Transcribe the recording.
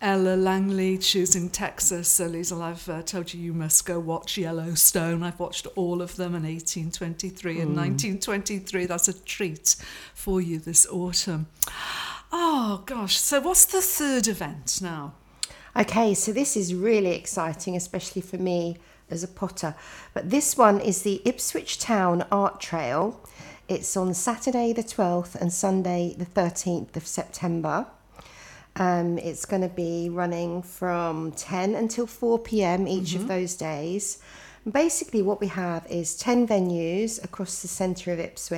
Ella Langley choosing Texas. So, Liesl, I've told you must go watch Yellowstone. I've watched all of them in 1823 and 1923. That's a treat for you this autumn. Oh, gosh. So what's the third event now? Okay, so this is really exciting, especially for me as a potter. But this one is the Ipswich Town Art Trail. It's on Saturday the 12th and Sunday the 13th of September. It's going to be running from 10 until 4 p.m. each of those days. Basically, what we have is 10 venues across the centre of Ipswich.